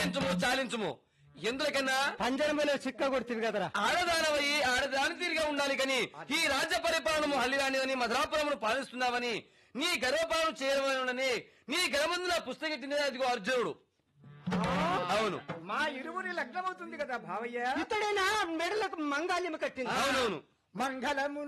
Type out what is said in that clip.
చాలించుము చాలించుము ఎందుకన్నా పంజరంలో చిక్క కొడుతుంది కదరా. ఆడదానవయ్యి ఆడదాని తీరుగా ఉండాలి కానీ ఈ రాజ్య పరిపాలనము హల్లిరానిదని మధురాపురమును పాలిస్తున్నావని నీ గర్వపాలన చేయమని నీ గర్భందు నా పుస్తకెట్టింది అదిగో అర్జునుడు. అవును, మా ఇరువురి లగ్నమవుతుంది కదా భావయ్య. ఇతడేనా మెడలకు మంగాల్యం కట్టింది? అవునవును. మంగళము